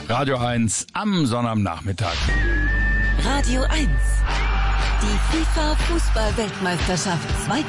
Radio 1 am Sonnabendnachmittag. Radio 1. Die FIFA-Fußball-Weltmeisterschaft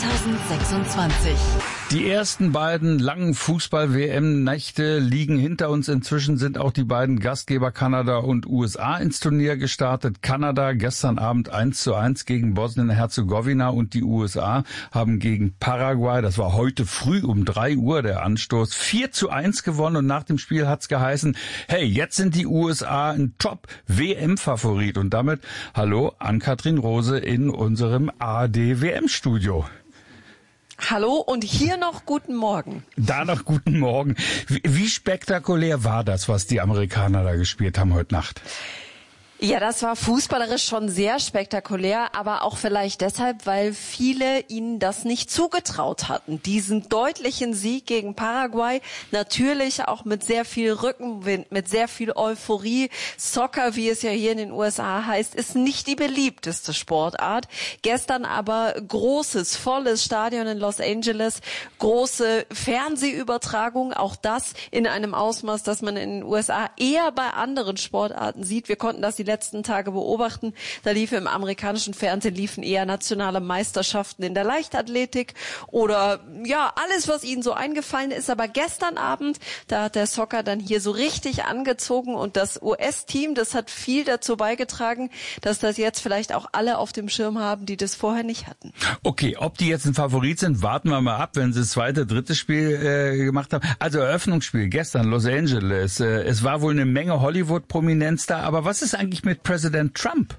2026. Die ersten beiden langen Fußball-WM-Nächte liegen hinter uns. Inzwischen sind auch die beiden Gastgeber Kanada und USA ins Turnier gestartet. Kanada gestern Abend 1:1 gegen Bosnien-Herzegowina und die USA haben gegen Paraguay, das war heute früh um 3 Uhr der Anstoß, 4:1 gewonnen. Und nach dem Spiel hat's geheißen, hey, jetzt sind die USA ein Top-WM-Favorit. Und damit hallo Ann-Kathrin Rose in unserem ARD-WM-Studio. Hallo und hier noch guten Morgen. Da noch guten Morgen. Wie spektakulär war das, was die Amerikaner da gespielt haben heute Nacht? Ja, das war fußballerisch schon sehr spektakulär, aber auch vielleicht deshalb, weil viele ihnen das nicht zugetraut hatten. Diesen deutlichen Sieg gegen Paraguay, natürlich auch mit sehr viel Rückenwind, mit sehr viel Euphorie. Soccer, wie es ja hier in den USA heißt, ist nicht die beliebteste Sportart. Gestern aber großes, volles Stadion in Los Angeles, große Fernsehübertragung, auch das in einem Ausmaß, das man in den USA eher bei anderen Sportarten sieht. Wir konnten das die letzten Tage beobachten. Da liefen im amerikanischen Fernsehen eher nationale Meisterschaften in der Leichtathletik oder ja, alles, was ihnen so eingefallen ist. Aber gestern Abend, da hat der Soccer dann hier so richtig angezogen und das US-Team, das hat viel dazu beigetragen, dass das jetzt vielleicht auch alle auf dem Schirm haben, die das vorher nicht hatten. Okay, ob die jetzt ein Favorit sind, warten wir mal ab, wenn sie das zweite, dritte Spiel gemacht haben. Also Eröffnungsspiel gestern, Los Angeles. Es war wohl eine Menge Hollywood-Prominenz da, aber was ist eigentlich mit Präsident Trump?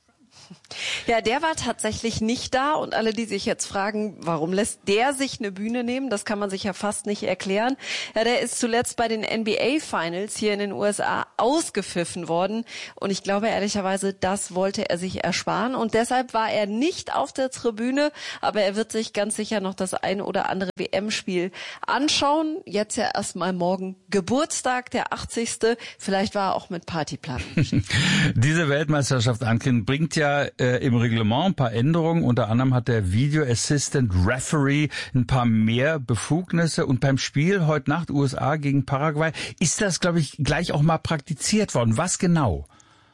Ja, der war tatsächlich nicht da und alle, die sich jetzt fragen, warum lässt der sich eine Bühne nehmen, das kann man sich ja fast nicht erklären. Ja, der ist zuletzt bei den NBA-Finals hier in den USA ausgepfiffen worden und ich glaube ehrlicherweise, das wollte er sich ersparen und deshalb war er nicht auf der Tribüne, aber er wird sich ganz sicher noch das ein oder andere WM-Spiel anschauen. Jetzt ja erstmal morgen Geburtstag, der 80. Vielleicht war er auch mit Partyplatten. Diese Weltmeisterschaft, Ankin, bringt ja im Reglement ein paar Änderungen. Unter anderem hat der Video Assistant Referee ein paar mehr Befugnisse. Und beim Spiel heute Nacht USA gegen Paraguay ist das, glaube ich, gleich auch mal praktiziert worden. Was genau?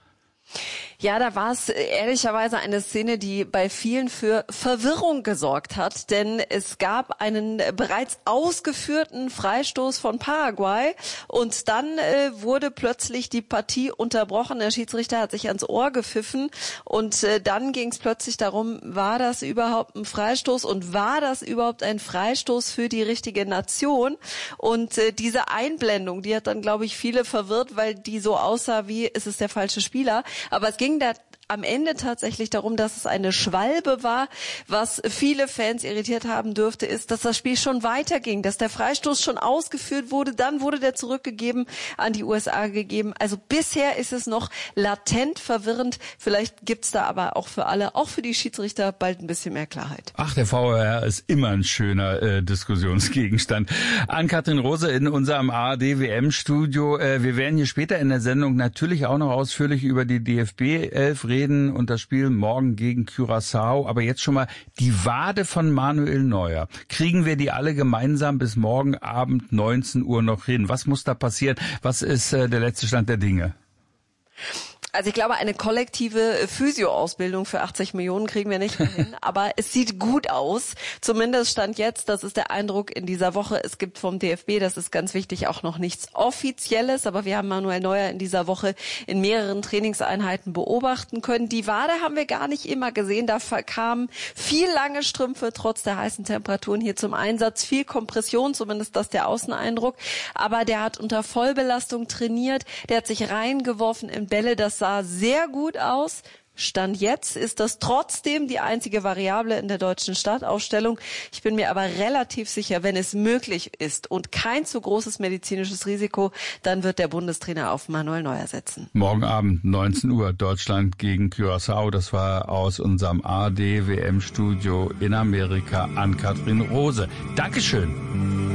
Ja, da war es ehrlicherweise eine Szene, die bei vielen für Verwirrung gesorgt hat, denn es gab einen bereits ausgeführten Freistoß von Paraguay und dann wurde plötzlich die Partie unterbrochen. Der Schiedsrichter hat sich ans Ohr gepfiffen und dann ging es plötzlich darum, war das überhaupt ein Freistoß und war das überhaupt ein Freistoß für die richtige Nation? Und diese Einblendung, die hat dann, glaube ich, viele verwirrt, weil die so aussah wie, ist es der falsche Spieler? Aber es ging da am Ende tatsächlich darum, dass es eine Schwalbe war. Was viele Fans irritiert haben dürfte, ist, dass das Spiel schon weiterging, dass der Freistoß schon ausgeführt wurde, dann wurde der zurückgegeben, an die USA gegeben. Also bisher ist es noch latent verwirrend. Vielleicht gibt's da aber auch für alle, auch für die Schiedsrichter, bald ein bisschen mehr Klarheit. Ach, der VAR ist immer ein schöner Diskussionsgegenstand. Ann-Kathrin Rose in unserem ARD-WM-Studio. Wir werden hier später in der Sendung natürlich auch noch ausführlich über die DFB 11 reden und das Spiel morgen gegen Curaçao. Aber jetzt schon mal die Wade von Manuel Neuer. Kriegen wir die alle gemeinsam bis morgen Abend 19 Uhr noch hin? Was muss da passieren? Was ist der letzte Stand der Dinge? Also ich glaube, eine kollektive Physio-Ausbildung für 80 Millionen kriegen wir nicht mehr hin, aber es sieht gut aus. Zumindest Stand jetzt, das ist der Eindruck in dieser Woche. Es gibt vom DFB, das ist ganz wichtig, auch noch nichts Offizielles, aber wir haben Manuel Neuer in dieser Woche in mehreren Trainingseinheiten beobachten können. Die Wade haben wir gar nicht immer gesehen. Da kamen viel lange Strümpfe trotz der heißen Temperaturen hier zum Einsatz. Viel Kompression, zumindest das der Außeneindruck. Aber der hat unter Vollbelastung trainiert. Der hat sich reingeworfen in Bälle. Das sah sehr gut aus. Stand jetzt ist das trotzdem die einzige Variable in der deutschen Startaufstellung. Ich bin mir aber relativ sicher, wenn es möglich ist und kein zu großes medizinisches Risiko, dann wird der Bundestrainer auf Manuel Neuer setzen. Morgen Abend 19 Uhr Deutschland gegen Curaçao. Das war aus unserem ARD-WM-Studio in Amerika Ann-Kathrin Rose. Dankeschön.